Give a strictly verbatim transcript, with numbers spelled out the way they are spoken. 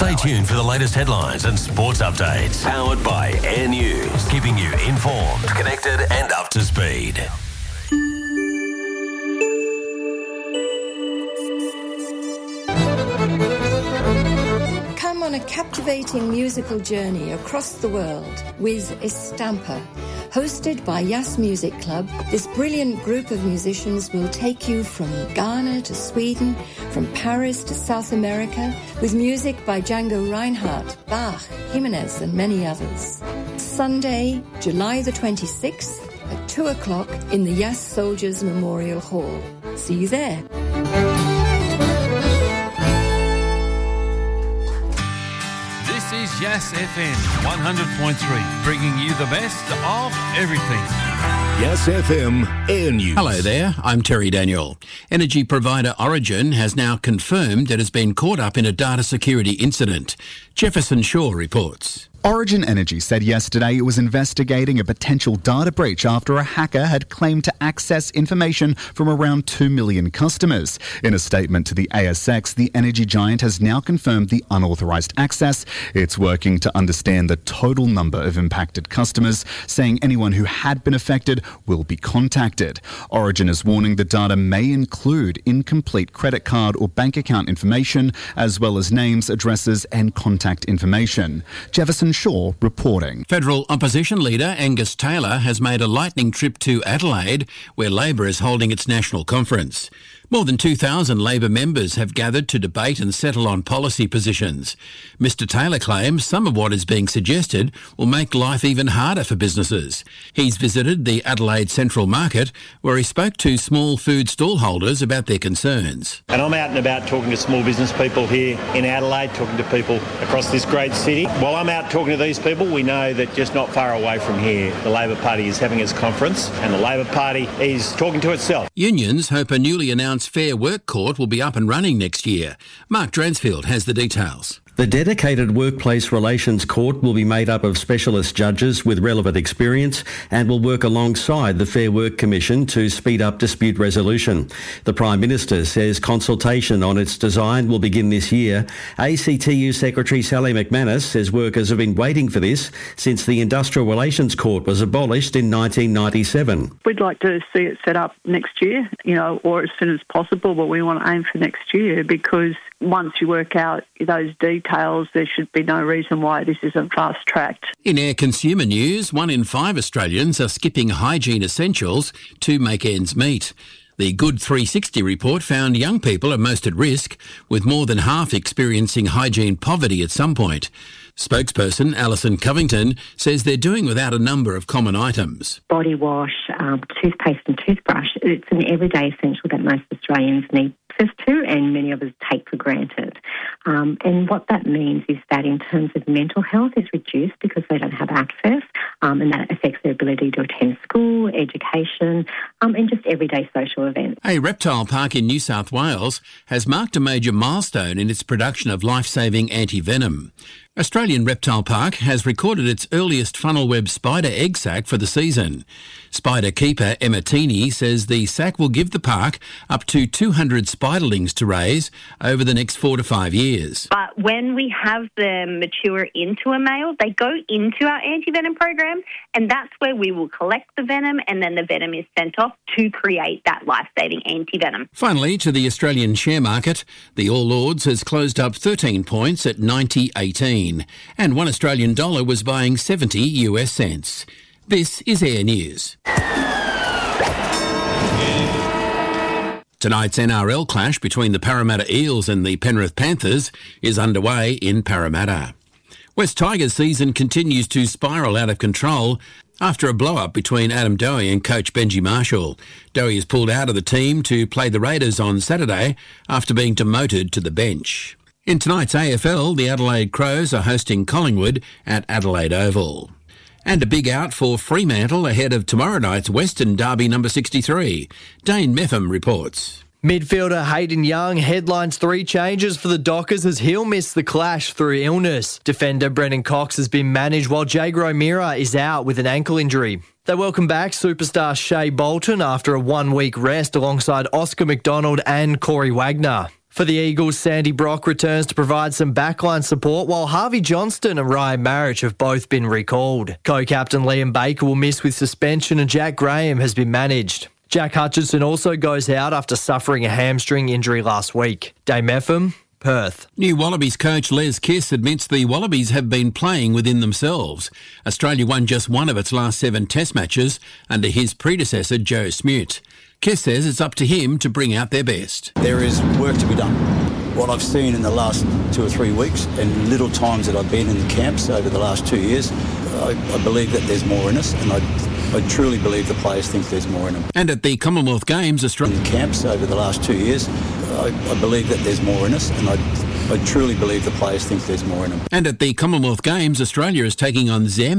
Stay tuned for the latest headlines and sports updates. Powered by Air News, keeping you informed, connected and up to speed. Come on a captivating musical journey across the world with Estampa. Hosted by Yas Music Club, this brilliant group of musicians will take you from Ghana to Sweden, from Paris to South America, with music by Django Reinhardt, Bach, Jimenez and many others. Sunday, July the twenty-sixth at two o'clock in the Yas Soldiers Memorial Hall. See you there. This is Yas F M one hundred point three, bringing you the best of everything. Yas F M Air News. Hello there, I'm Terry Daniel. Energy provider Origin has now confirmed it has been caught up in a data security incident. Jefferson Shaw reports. Origin Energy said yesterday it was investigating a potential data breach after a hacker had claimed to access information from around two million customers. In a statement to the A S X, the energy giant has now confirmed the unauthorised access. It's working to understand the total number of impacted customers, saying anyone who had been affected will be contacted. Origin is warning the data may include incomplete credit card or bank account information, as well as names, addresses and contact information. Jefferson Shaw reporting. Federal opposition leader Angus Taylor has made a lightning trip to Adelaide, where Labor is holding its national conference. More than two thousand Labor members have gathered to debate and settle on policy positions. Mister Taylor claims some of what is being suggested will make life even harder for businesses. He's visited the Adelaide Central Market, where he spoke to small food stall holders about their concerns. And I'm out and about talking to small business people here in Adelaide, talking to people across this great city. While I'm out talking to these people, we know that just not far away from here, the Labor Party is having its conference and the Labor Party is talking to itself. Unions hope a newly announced Fair Work Court will be up and running next year. Mark Dransfield has the details. The dedicated Workplace Relations Court will be made up of specialist judges with relevant experience and will work alongside the Fair Work Commission to speed up dispute resolution. The Prime Minister says consultation on its design will begin this year. A C T U Secretary Sally McManus says workers have been waiting for this since the Industrial Relations Court was abolished in nineteen ninety-seven. We'd like to see it set up next year, you know, or as soon as possible, but we want to aim for next year because once you work out those details, there should be no reason why this isn't fast-tracked. In Air Consumer News, one in five Australians are skipping hygiene essentials to make ends meet. The Good three sixty report found young people are most at risk, with more than half experiencing hygiene poverty at some point. Spokesperson Alison Covington says they're doing without a number of common items. Body wash, um, toothpaste and toothbrush, it's an everyday essential that most Australians need access to and many of us take for granted. Um, and what that means is that in terms of mental health is reduced because they don't have access, um, and that affects their ability to attend school, education um, and just everyday social events. A reptile park in New South Wales has marked a major milestone in its production of life-saving anti-venom. Australian Reptile Park has recorded its earliest funnel web spider egg sac for the season. Spider keeper Emma Teeny says the sac will give the park up to two hundred spiderlings to raise over the next four to five years. But when we have them mature into a male, they go into our anti-venom program, and that's where we will collect the venom, and then the venom is sent off to create that life-saving anti-venom. Finally, to the Australian share market, the All Ords has closed up thirteen points at ninety eighteen. And one Australian dollar was buying seventy US cents. This is Air News. Tonight's N R L clash between the Parramatta Eels and the Penrith Panthers is underway in Parramatta. West Tigers season continues to spiral out of control after a blow-up between Adam Dowie and coach Benji Marshall. Dowie is pulled out of the team to play the Raiders on Saturday after being demoted to the bench. In tonight's A F L, the Adelaide Crows are hosting Collingwood at Adelaide Oval. And a big out for Fremantle ahead of tomorrow night's Western Derby number sixty-three. Dane Meffam reports. Midfielder Hayden Young headlines three changes for the Dockers as he'll miss the clash through illness. Defender Brennan Cox has been managed while Jake O'Meara is out with an ankle injury. They welcome back superstar Shea Bolton after a one-week rest alongside Oscar McDonald and Corey Wagner. For the Eagles, Sandy Brock returns to provide some backline support, while Harvey Johnston and Ryan Marriage have both been recalled. Co-captain Liam Baker will miss with suspension and Jack Graham has been managed. Jack Hutchinson also goes out after suffering a hamstring injury last week. Dame F M, Perth. New Wallabies coach Les Kiss admits the Wallabies have been playing within themselves. Australia won just one of its last seven test matches under his predecessor Joe Smoot. Kiss says it's up to him to bring out their best. There is work to be done. What I've seen in the last two or three weeks and little times that I've been in the camps over the last two years, I, I believe that there's more in us, and I, I truly believe the players think there's more in them. And at the Commonwealth Games, Australia... In the camps over the last two years, I, I believe that there's more in us, and I, I truly believe the players think there's more in them. And at the Commonwealth Games, Australia is taking on Zambia.